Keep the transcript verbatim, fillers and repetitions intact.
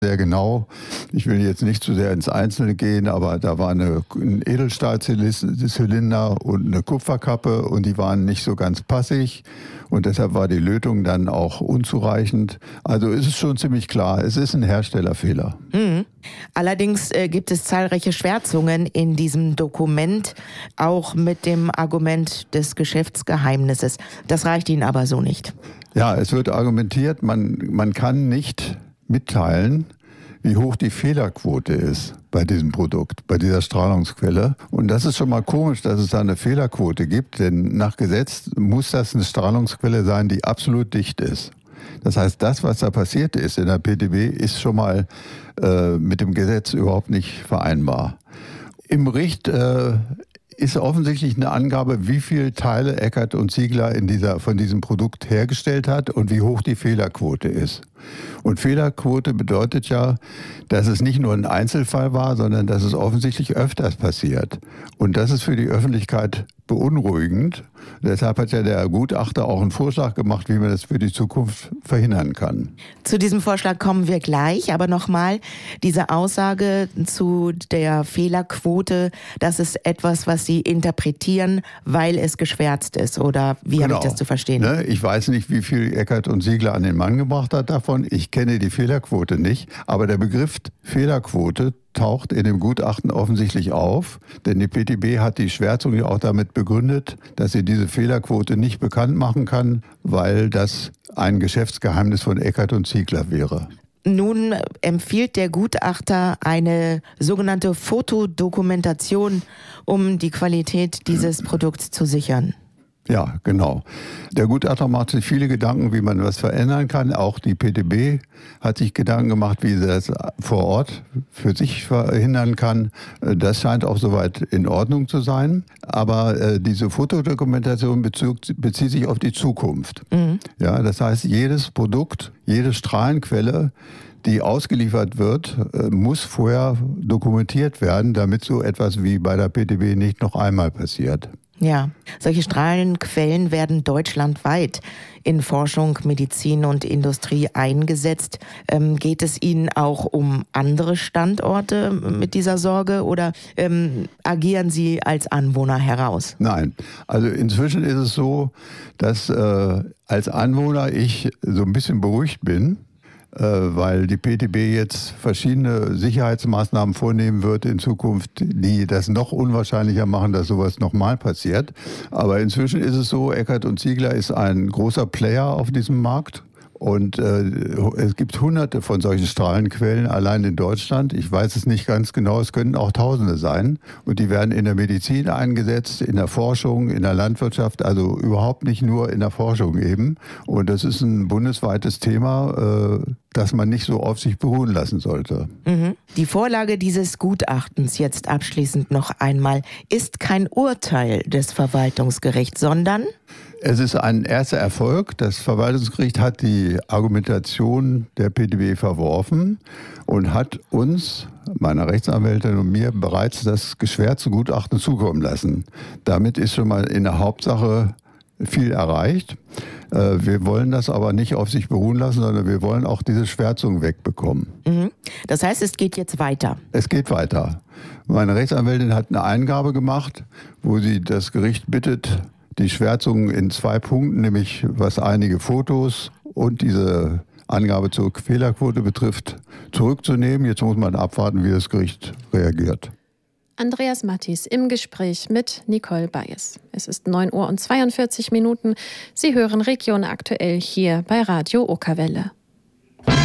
sehr genau. Ich will jetzt nicht zu sehr ins Einzelne gehen, aber da war eine, ein Edelstahlzylinder und eine Kupferkappe und die waren nicht so ganz passig und deshalb war die Lötung dann auch unzureichend. Also ist es schon ziemlich klar, es ist ein Herstellerfehler. Mhm. Allerdings äh, gibt es zahlreiche Schwärzungen in diesem Dokument, auch mit dem Argument des Geschäftsgeheimnisses. Das reicht Ihnen aber so nicht. Ja, es wird argumentiert, man, man kann nicht mitteilen, wie hoch die Fehlerquote ist bei diesem Produkt, bei dieser Strahlungsquelle. Und das ist schon mal komisch, dass es da eine Fehlerquote gibt, denn nach Gesetz muss das eine Strahlungsquelle sein, die absolut dicht ist. Das heißt, das, was da passiert ist in der P T B, ist schon mal äh, mit dem Gesetz überhaupt nicht vereinbar. Im Bericht äh, ist offensichtlich eine Angabe, wie viele Teile Eckert und Ziegler in dieser, von diesem Produkt hergestellt hat und wie hoch die Fehlerquote ist. Und Fehlerquote bedeutet ja, dass es nicht nur ein Einzelfall war, sondern dass es offensichtlich öfters passiert. Und das ist für die Öffentlichkeit beunruhigend. Deshalb hat ja der Gutachter auch einen Vorschlag gemacht, wie man das für die Zukunft verhindern kann. Zu diesem Vorschlag kommen wir gleich, aber nochmal diese Aussage zu der Fehlerquote, das ist etwas, was Sie interpretieren, weil es geschwärzt ist, oder wie Genau. habe ich das zu verstehen? Ne, ich weiß nicht, wie viel Eckert und Ziegler an den Mann gebracht hat davon. Ich kenne die Fehlerquote nicht, aber der Begriff Fehlerquote taucht in dem Gutachten offensichtlich auf, denn die P T B hat die Schwärzung ja auch damit begründet, dass sie diese Fehlerquote nicht bekannt machen kann, weil das ein Geschäftsgeheimnis von Eckert und Ziegler wäre. Nun empfiehlt der Gutachter eine sogenannte Fotodokumentation, um die Qualität dieses Produkts zu sichern. Ja, genau. Der Gutachter macht sich viele Gedanken, wie man was verändern kann. Auch die P T B hat sich Gedanken gemacht, wie sie das vor Ort für sich verhindern kann. Das scheint auch soweit in Ordnung zu sein. Aber äh, diese Fotodokumentation bezieht, bezieht sich auf die Zukunft. Mhm. Ja, das heißt, jedes Produkt, jede Strahlenquelle, die ausgeliefert wird, muss vorher dokumentiert werden, damit so etwas wie bei der P T B nicht noch einmal passiert. Ja, solche Strahlenquellen werden deutschlandweit in Forschung, Medizin und Industrie eingesetzt. Ähm, geht es Ihnen auch um andere Standorte mit dieser Sorge oder ähm, agieren Sie als Anwohner heraus? Nein, also inzwischen ist es so, dass äh, als Anwohner ich so ein bisschen beruhigt bin, weil die P T B jetzt verschiedene Sicherheitsmaßnahmen vornehmen wird in Zukunft, die das noch unwahrscheinlicher machen, dass sowas nochmal passiert. Aber inzwischen ist es so, Eckert und Ziegler ist ein großer Player auf diesem Markt. Und äh, es gibt hunderte von solchen Strahlenquellen allein in Deutschland. Ich weiß es nicht ganz genau, es können auch Tausende sein. Und die werden in der Medizin eingesetzt, in der Forschung, in der Landwirtschaft, also überhaupt nicht nur in der Forschung eben. Und das ist ein bundesweites Thema, äh, das man nicht so auf sich beruhen lassen sollte. Mhm. Die Vorlage dieses Gutachtens, jetzt abschließend noch einmal, ist kein Urteil des Verwaltungsgerichts, sondern... Es ist ein erster Erfolg. Das Verwaltungsgericht hat die Argumentation der P T B verworfen und hat uns, meiner Rechtsanwältin und mir, bereits das geschwärzte Gutachten zukommen lassen. Damit ist schon mal in der Hauptsache viel erreicht. Wir wollen das aber nicht auf sich beruhen lassen, sondern wir wollen auch diese Schwärzung wegbekommen. Mhm. Das heißt, es geht jetzt weiter? Es geht weiter. Meine Rechtsanwältin hat eine Eingabe gemacht, wo sie das Gericht bittet, die Schwärzung in zwei Punkten, nämlich was einige Fotos und diese Angabe zur Fehlerquote betrifft, zurückzunehmen. Jetzt muss man abwarten, wie das Gericht reagiert. Andreas Mattis im Gespräch mit Nicole Bayes. Es ist neun Uhr und zweiundvierzig Minuten. Sie hören Region aktuell hier bei Radio Okerwelle.